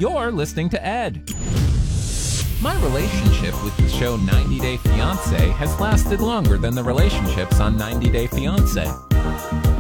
You're listening to Ed. My relationship with the show 90 Day Fiancé has lasted longer than the relationships on 90 Day Fiancé.